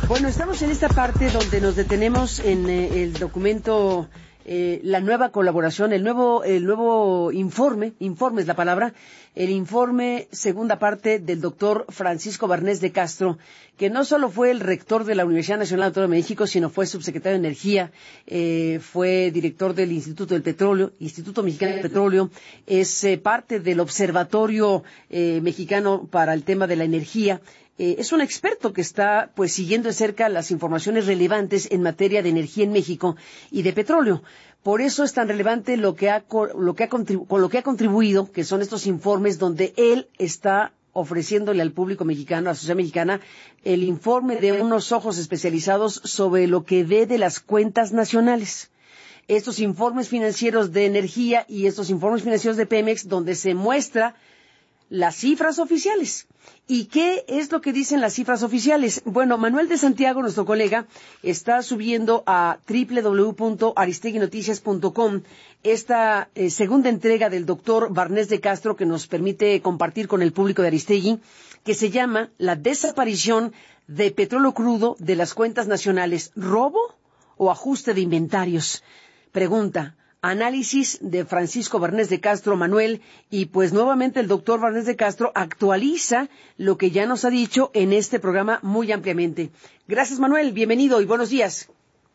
Bueno, estamos en esta parte donde nos detenemos en el documento, la nueva colaboración, el nuevo informe es la palabra, el informe segunda parte del doctor Francisco Barnés de Castro, que no solo fue el rector de la Universidad Nacional Autónoma de México, sino fue subsecretario de Energía, fue director del Instituto del Petróleo, Instituto Mexicano del Petróleo, es parte del Observatorio Mexicano para el tema de la energía. Es un experto que está pues siguiendo de cerca las informaciones relevantes en materia de energía en México y de petróleo. Por eso es tan relevante con lo que ha contribuido, que son estos informes donde él está ofreciéndole al público mexicano, a la sociedad mexicana, el informe de unos ojos especializados sobre lo que ve de las cuentas nacionales. Estos informes financieros de energía y estos informes financieros de Pemex, donde se muestra las cifras oficiales. ¿Y qué es lo que dicen las cifras oficiales? Bueno, Manuel de Santiago, nuestro colega, está subiendo a www.aristeguinoticias.com esta segunda entrega del doctor Barnés de Castro que nos permite compartir con el público de Aristegui, que se llama La desaparición de petróleo crudo de las cuentas nacionales, ¿robo o ajuste de inventarios? Pregunta. Análisis de Francisco Barnés de Castro, Manuel, y pues nuevamente el doctor Barnés de Castro actualiza lo que ya nos ha dicho en este programa muy ampliamente. Gracias, Manuel, bienvenido y buenos días.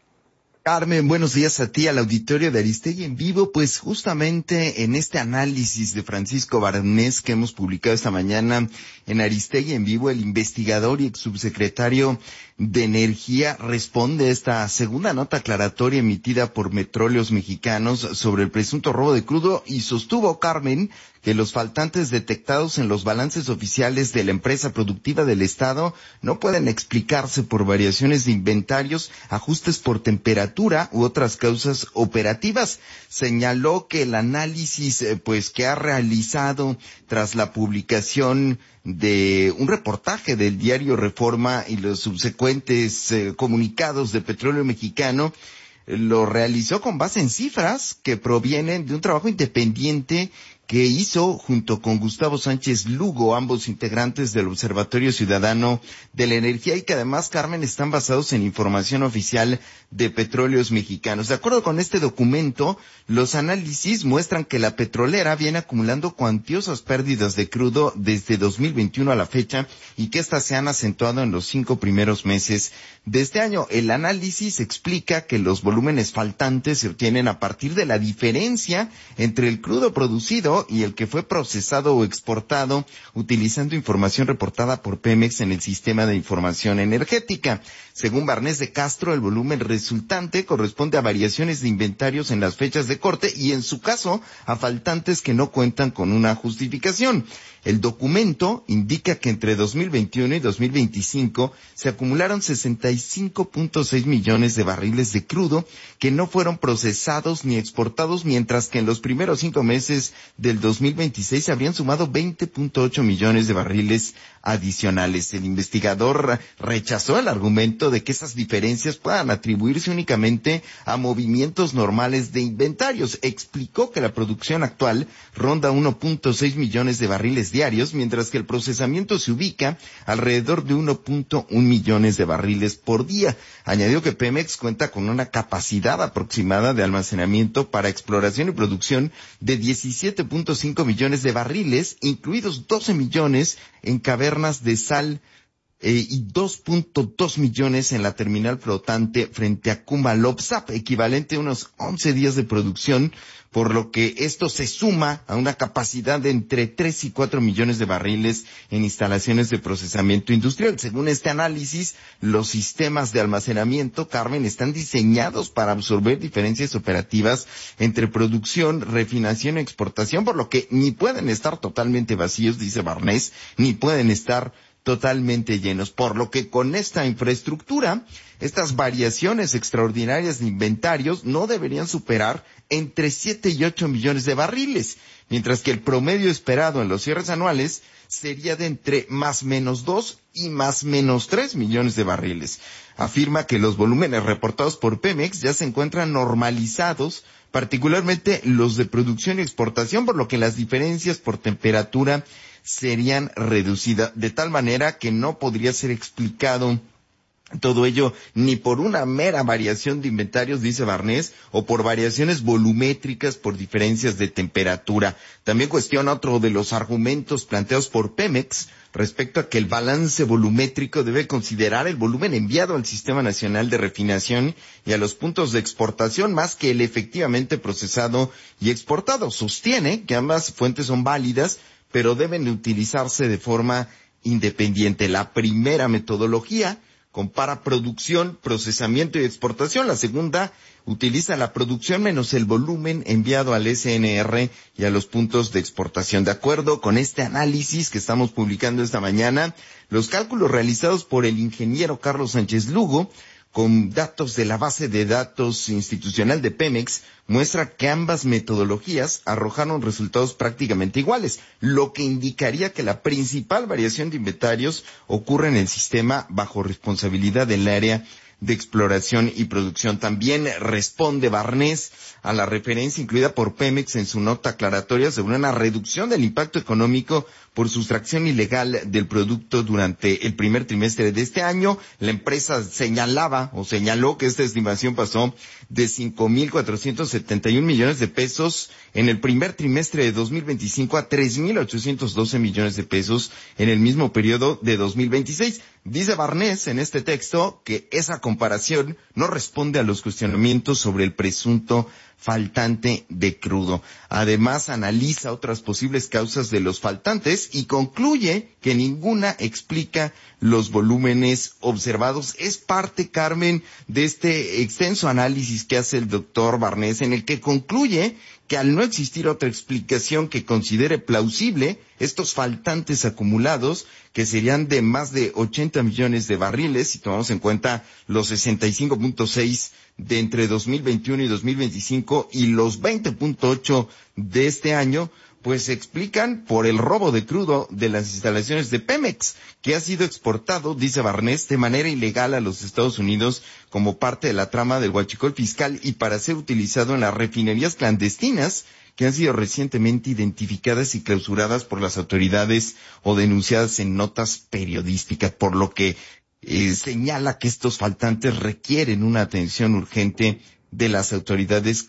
Carmen, buenos días a ti, al auditorio de Aristegui en vivo. Pues justamente en este análisis de Francisco Barnés que hemos publicado esta mañana en Aristegui en vivo, el investigador y ex subsecretario de Energía responde a esta segunda nota aclaratoria emitida por Petróleos Mexicanos sobre el presunto robo de crudo y sostuvo, Carmen, que los faltantes detectados en los balances oficiales de la empresa productiva del Estado no pueden explicarse por variaciones de inventarios, ajustes por temperatura u otras causas operativas. Señaló que el análisis que ha realizado tras la publicación de un reportaje del diario Reforma y los subsecuentes comunicados de Petróleo Mexicano lo realizó con base en cifras que provienen de un trabajo independiente que hizo junto con Gustavo Sánchez Lugo, ambos integrantes del Observatorio Ciudadano de la Energía, y que además, Carmen, están basados en información oficial de Petróleos Mexicanos. De acuerdo con este documento, los análisis muestran que la petrolera viene acumulando cuantiosas pérdidas de crudo desde 2021 a la fecha y que éstas se han acentuado en los 5 primeros meses de este año. El análisis explica que los volúmenes faltantes se obtienen a partir de la diferencia entre el crudo producido y el que fue procesado o exportado utilizando información reportada por Pemex en el sistema de información energética. Según Barnés de Castro, el volumen resultante corresponde a variaciones de inventarios en las fechas de corte y, en su caso, a faltantes que no cuentan con una justificación. El documento indica que entre 2021 y 2025 se acumularon 65.6 millones de barriles de crudo que no fueron procesados ni exportados, mientras que en los primeros 5 meses del 2026 se habrían sumado 20.8 millones de barriles adicionales. El investigador rechazó el argumento de que esas diferencias puedan atribuirse únicamente a movimientos normales de inventarios. Explicó que la producción actual ronda 1.6 millones de barriles diarios, mientras que el procesamiento se ubica alrededor de 1.1 millones de barriles por día. Añadió que Pemex cuenta con una capacidad aproximada de almacenamiento para exploración y producción de 17.5 millones de barriles, incluidos 12 millones en cavernas de sal y 2.2 millones en la terminal flotante frente a Kumalopsap, equivalente a unos 11 días de producción, por lo que esto se suma a una capacidad de entre 3 y 4 millones de barriles en instalaciones de procesamiento industrial. Según este análisis, los sistemas de almacenamiento, Carmen, están diseñados para absorber diferencias operativas entre producción, refinación y exportación, por lo que ni pueden estar totalmente vacíos, dice Barnés, ni pueden estar totalmente llenos, por lo que con esta infraestructura, estas variaciones extraordinarias de inventarios no deberían superar entre 7 y 8 millones de barriles, mientras que el promedio esperado en los cierres anuales sería de entre más menos 2 y más menos 3 millones de barriles. Afirma que los volúmenes reportados por Pemex ya se encuentran normalizados, particularmente los de producción y exportación, por lo que las diferencias por temperatura serían reducidas, de tal manera que no podría ser explicado Todo ello ni por una mera variación de inventarios, dice Barnés, o por variaciones volumétricas por diferencias de temperatura. También cuestiona otro de los argumentos planteados por Pemex respecto a que el balance volumétrico debe considerar el volumen enviado al Sistema Nacional de Refinación y a los puntos de exportación más que el efectivamente procesado y exportado. Sostiene que ambas fuentes son válidas, pero deben utilizarse de forma independiente. La primera metodología compara producción, procesamiento y exportación. La segunda utiliza la producción menos el volumen enviado al SNR y a los puntos de exportación. De acuerdo con este análisis que estamos publicando esta mañana, los cálculos realizados por el ingeniero Carlos Sánchez Lugo, con datos de la base de datos institucional de Pemex, muestra que ambas metodologías arrojaron resultados prácticamente iguales, lo que indicaría que la principal variación de inventarios ocurre en el sistema bajo responsabilidad del área de exploración y producción. También responde Barnés a la referencia incluida por Pemex en su nota aclaratoria sobre una reducción del impacto económico por sustracción ilegal del producto durante el primer trimestre de este año. La empresa señaló que esta estimación pasó de 5,471 millones de pesos en el primer trimestre de 2025 a 3,812 millones de pesos en el mismo periodo de 2026. Dice Barnés en este texto que esa comparación no responde a los cuestionamientos sobre el presunto faltante de crudo. Además, analiza otras posibles causas de los faltantes y concluye que ninguna explica los volúmenes observados. Es parte, Carmen, de este extenso análisis que hace el doctor Barnés, en el que concluye que al no existir otra explicación que considere plausible estos faltantes acumulados, que serían de más de 80 millones de barriles, si tomamos en cuenta los 65.6 de entre 2021 y 2025 y los 20.8 de este año, pues se explican por el robo de crudo de las instalaciones de Pemex, que ha sido exportado, dice Barnés, de manera ilegal a los Estados Unidos como parte de la trama del huachicol fiscal y para ser utilizado en las refinerías clandestinas que han sido recientemente identificadas y clausuradas por las autoridades o denunciadas en notas periodísticas, por lo que señala que estos faltantes requieren una atención urgente de las autoridades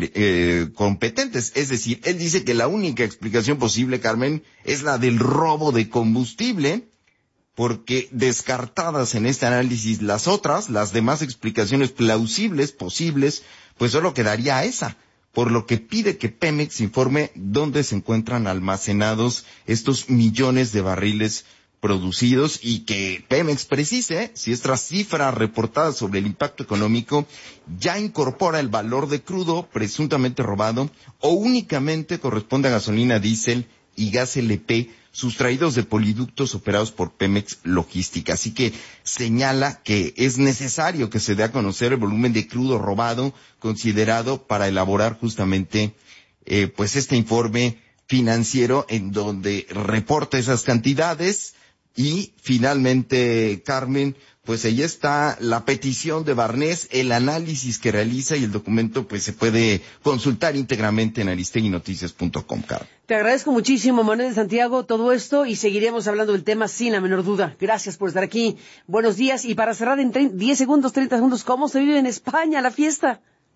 competentes. Es decir, él dice que la única explicación posible, Carmen, es la del robo de combustible, porque descartadas en este análisis las demás explicaciones plausibles, posibles, pues solo quedaría esa, por lo que pide que Pemex informe dónde se encuentran almacenados estos millones de barriles producidos y que Pemex precise si esta cifra reportada sobre el impacto económico ya incorpora el valor de crudo presuntamente robado o únicamente corresponde a gasolina, diésel y gas LP sustraídos de poliductos operados por Pemex Logística. Así que señala que es necesario que se dé a conocer el volumen de crudo robado considerado para elaborar justamente pues este informe financiero en donde reporta esas cantidades. Y finalmente, Carmen, pues ahí está la petición de Barnés, el análisis que realiza y el documento pues se puede consultar íntegramente en aristeguinoticias.com, Carmen. Te agradezco muchísimo, Manuel de Santiago, todo esto y seguiremos hablando del tema sin la menor duda. Gracias por estar aquí. Buenos días y para cerrar en 10 segundos, 30 segundos, ¿cómo se vive en España la fiesta?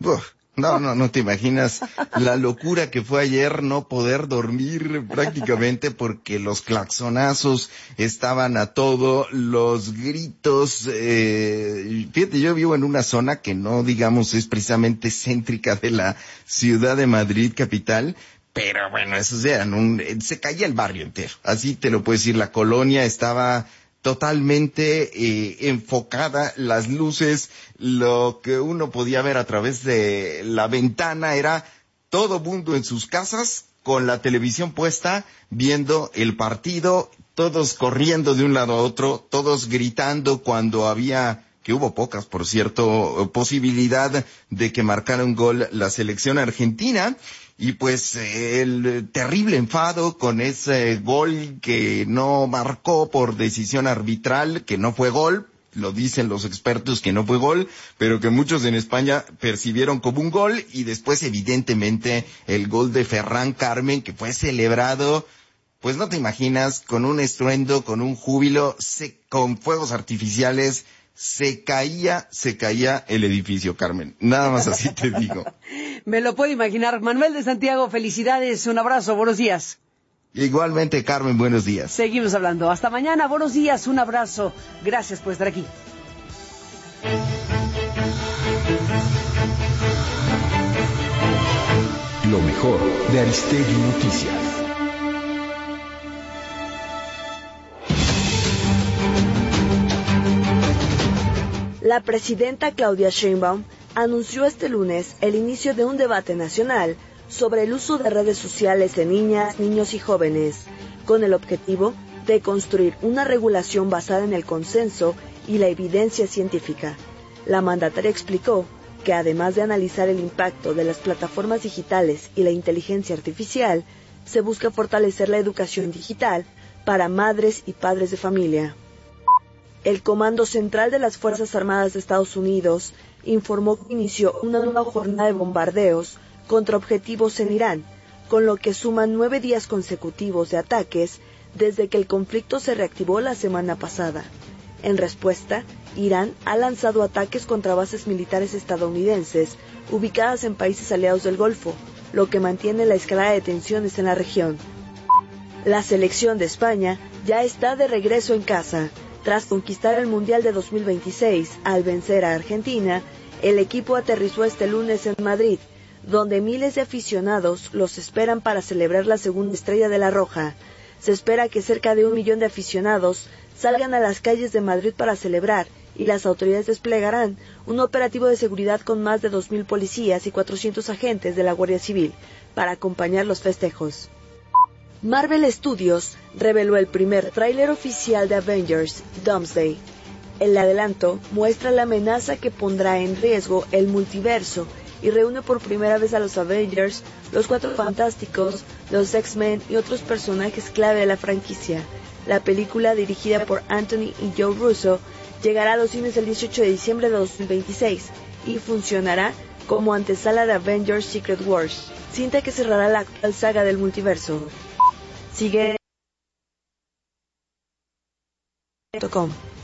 No te imaginas la locura que fue ayer no poder dormir prácticamente porque los claxonazos estaban a todo, los gritos, fíjate, yo vivo en una zona que no digamos es precisamente céntrica de la ciudad de Madrid capital, pero bueno, eso se caía el barrio entero, así te lo puedo decir, la colonia estaba totalmente enfocada, las luces, lo que uno podía ver a través de la ventana era todo mundo en sus casas con la televisión puesta, viendo el partido, todos corriendo de un lado a otro, todos gritando cuando que hubo pocas, por cierto, posibilidad de que marcara un gol la selección argentina. Y pues el terrible enfado con ese gol que no marcó por decisión arbitral, que no fue gol, lo dicen los expertos que no fue gol, pero que muchos en España percibieron como un gol, y después evidentemente el gol de Ferran, Carmen, que fue celebrado, pues no te imaginas, con un estruendo, con un júbilo, con fuegos artificiales. se caía el edificio, Carmen. Nada más así te digo. Me lo puedo imaginar. Manuel de Santiago, felicidades, un abrazo, buenos días. Igualmente, Carmen, buenos días. Seguimos hablando. Hasta mañana, buenos días, un abrazo. Gracias por estar aquí. Lo mejor de Aristegui Noticias. La presidenta Claudia Sheinbaum anunció este lunes el inicio de un debate nacional sobre el uso de redes sociales de niñas, niños y jóvenes, con el objetivo de construir una regulación basada en el consenso y la evidencia científica. La mandataria explicó que además de analizar el impacto de las plataformas digitales y la inteligencia artificial, se busca fortalecer la educación digital para madres y padres de familia. El Comando Central de las Fuerzas Armadas de Estados Unidos informó que inició una nueva jornada de bombardeos contra objetivos en Irán, con lo que suman 9 días consecutivos de ataques desde que el conflicto se reactivó la semana pasada. En respuesta, Irán ha lanzado ataques contra bases militares estadounidenses ubicadas en países aliados del Golfo, lo que mantiene la escalada de tensiones en la región. La selección de España ya está de regreso en casa. Tras conquistar el Mundial de 2026 al vencer a Argentina, el equipo aterrizó este lunes en Madrid, donde miles de aficionados los esperan para celebrar la segunda estrella de la Roja. Se espera que cerca de 1 millón de aficionados salgan a las calles de Madrid para celebrar, y las autoridades desplegarán un operativo de seguridad con más de 2.000 policías y 400 agentes de la Guardia Civil para acompañar los festejos. Marvel Studios reveló el primer tráiler oficial de Avengers, Doomsday. El adelanto muestra la amenaza que pondrá en riesgo el multiverso y reúne por primera vez a los Avengers, los Cuatro Fantásticos, los X-Men y otros personajes clave de la franquicia. La película, dirigida por Anthony y Joe Russo, llegará a los cines el 18 de diciembre de 2026 y funcionará como antesala de Avengers Secret Wars, cinta que cerrará la actual saga del multiverso. Sigue .com